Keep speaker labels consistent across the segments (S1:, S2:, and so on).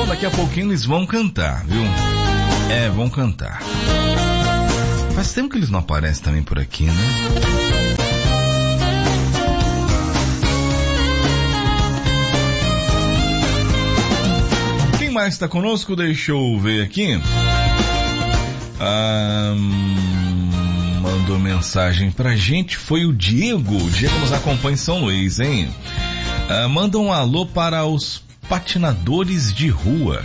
S1: daqui a pouquinho eles vão cantar, viu? Vão cantar. Faz tempo que eles não aparecem também por aqui, né? Quem mais está conosco? Deixa eu ver aqui. Mandou mensagem pra gente, foi o Diego. O Diego nos acompanha em São Luís, hein? Manda um alô para os patinadores de rua.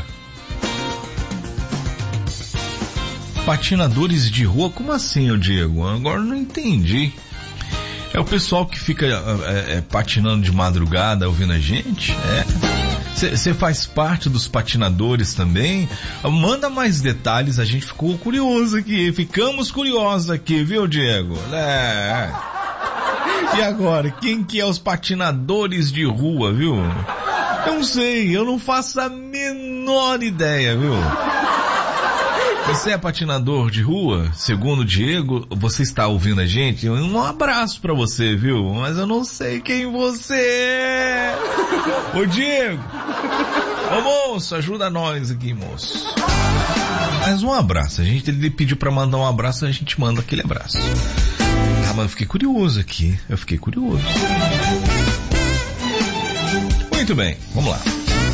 S1: Patinadores de rua? Como assim, ô Diego? Agora não entendi. É o pessoal que fica patinando de madrugada ouvindo a gente? Você faz parte dos patinadores também? Manda mais detalhes, a gente ficou curioso aqui. Ficamos curiosos aqui, viu, Diego? E agora, quem que é os patinadores de rua, viu? Eu não sei, eu não faço a menor ideia, viu? Você é patinador de rua? Segundo o Diego, você está ouvindo a gente? Um abraço pra você, viu? Mas eu não sei quem você é. Ô Diego! Ô moço, ajuda nós aqui, moço. Mas um abraço. Ele pediu pra mandar um abraço, a gente manda aquele abraço. Mas eu fiquei curioso aqui. Muito bem, vamos lá.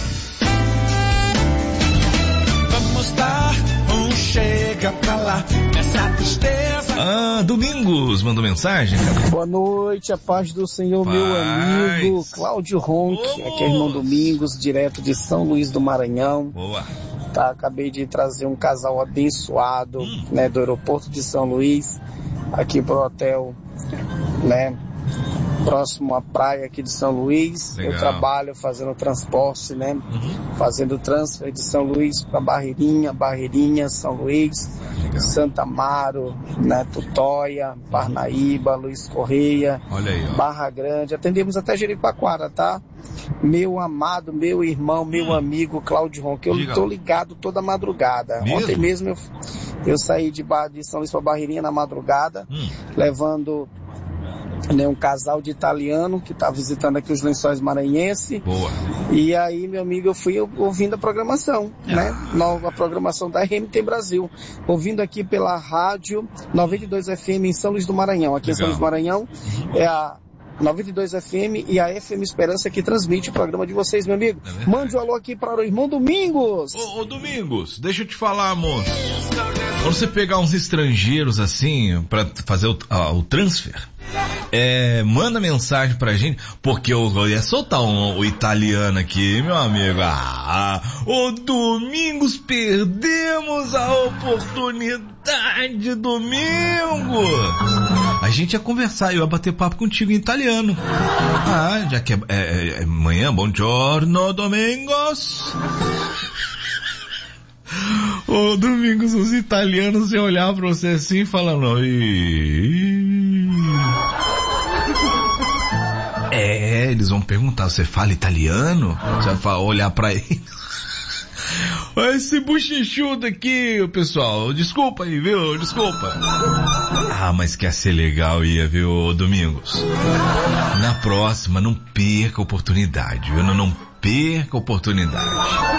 S2: Vamos dar um chega pra lá, essa tristeza.
S1: Domingos mandou mensagem.
S3: Boa noite, a paz do Senhor, meu amigo Cláudio Ronque. Aqui é irmão Domingos, direto de São Luís do Maranhão.
S1: Boa.
S3: Acabei de trazer um casal abençoado, do aeroporto de São Luís, aqui pro hotel, próximo à praia aqui de São Luís. Legal. Eu trabalho fazendo transporte, fazendo transfer de São Luís para Barreirinha, São Luís, legal. Santa Amaro, Tutóia, Parnaíba, Luiz Correia,
S1: olha aí, ó.
S3: Barra Grande, atendemos até Jericoacoara, tá? Meu amado, meu irmão, meu amigo Cláudio Ronque, eu tô ligado toda madrugada. Mesmo? Ontem mesmo eu saí de São Luís para Barreirinha na madrugada, levando um casal de italiano que está visitando aqui os Lençóis Maranhenses.
S1: Boa.
S3: E aí, meu amigo, eu fui ouvindo a programação, nova programação da RMT Brasil, ouvindo aqui pela rádio 92 FM em São Luís do Maranhão. Aqui legal. Em São Luís do Maranhão é a 92 FM e a FM Esperança que transmite o programa de vocês, meu amigo. Mande um alô aqui para o irmão Domingos.
S1: Ô Domingos, deixa eu te falar, moço. Quando você pegar uns estrangeiros assim, pra fazer o transfer, manda mensagem pra gente, porque eu ia soltar o italiano aqui, meu amigo. Ô Domingos, perdemos a oportunidade, Domingos. A gente ia conversar, eu ia bater papo contigo em italiano. Já que é manhã, buongiorno, Domingos. Ô Domingos, os italianos iam olhar pra você assim, falando... Eles vão perguntar, você fala italiano? Você vai olhar pra ele. Esse bochechudo aqui, pessoal, desculpa aí, viu? Desculpa. Mas quer ser legal, viu, Domingos? Na próxima, não perca a oportunidade, viu? Não perca a oportunidade.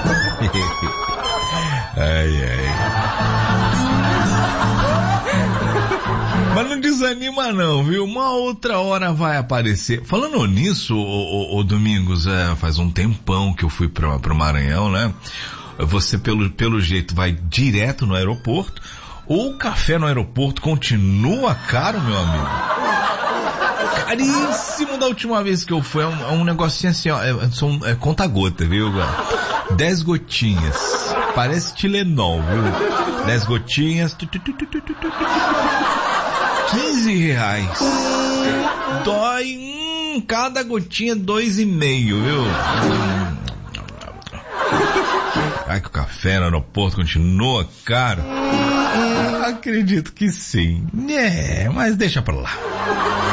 S1: Mas não desanima não, viu? Uma outra hora vai aparecer. Falando nisso, ô Domingos, faz um tempão que eu fui pro Maranhão, né? Você pelo jeito vai direto no aeroporto, ou o café no aeroporto continua caro, meu amigo? Caríssimo da última vez que eu fui, é um negocinho assim, ó, conta-gota, viu? 10 gotinhas, parece Tilenol, viu? 10 gotinhas, 15 reais. Dói, cada gotinha 2,5, viu? Que o café no aeroporto continua caro? Acredito que sim. Mas deixa pra lá.